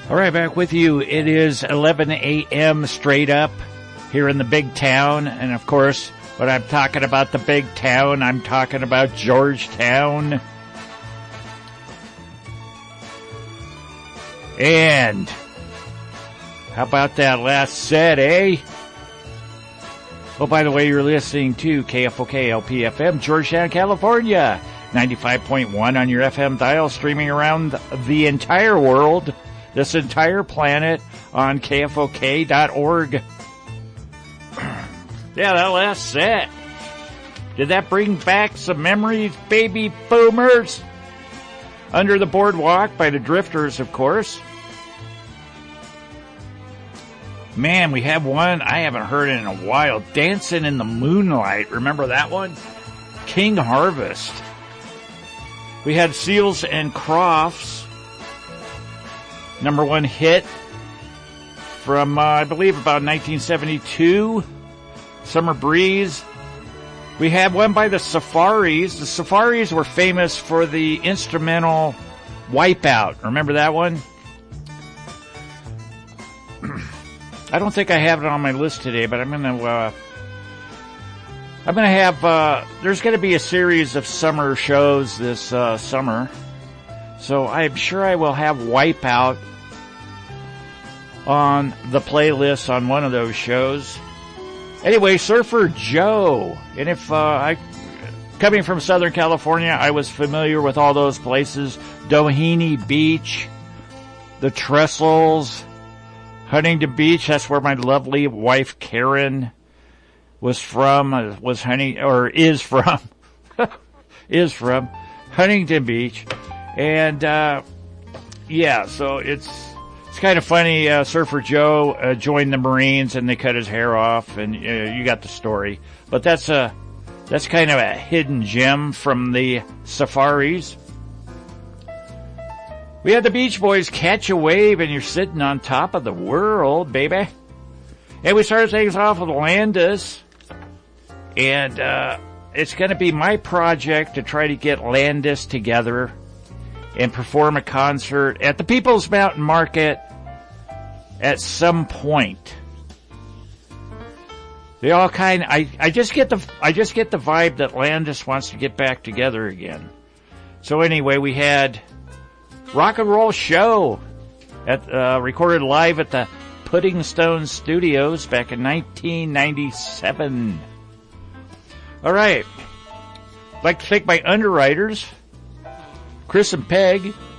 All right, back with you. It is 11 a.m. straight up here in the big town. And, of course, when I'm talking about the big town, I'm talking about Georgetown. And how about that last set, eh? Oh, by the way, you're listening to KFOK LPFM, Georgetown, California. 95.1 on your FM dial, streaming around the entire world, this entire planet, on KFOK.org. Yeah, that last set. Did that bring back some memories, baby boomers? Under the Boardwalk by the Drifters, of course. Man, we have one I haven't heard in a while. Dancing in the Moonlight. Remember that one? King Harvest. We had Seals and Crofts. #1 hit from, I believe, about 1972. Summer Breeze. We had one by the Safaris. The Safaris were famous for the instrumental Wipeout. Remember that one? I don't think I have it on my list today, but I'm gonna have, there's gonna be a series of summer shows this, summer. So I'm sure I will have Wipeout on the playlist on one of those shows. Anyway, Surfer Joe. And if, coming from Southern California, I was familiar with all those places. Doheny Beach, the Trestles, Huntington Beach. That's where my lovely wife Karen is from Huntington Beach. And, yeah, so it's kind of funny. Surfer Joe joined the Marines and they cut his hair off, and you got the story. But that's kind of a hidden gem from the Safaris. We had the Beach Boys, Catch a Wave, and you're sitting on top of the world, baby. And we started things off with Landis. And it's going to be my project to try to get Landis together and perform a concert at the People's Mountain Market at some point. They all kind of, I just get the vibe that Landis wants to get back together again. So anyway, we had Rock and Roll Show at recorded live at the Pudding Stone Studios back in 1997. All right. I'd like to thank my underwriters, Chris and Peg,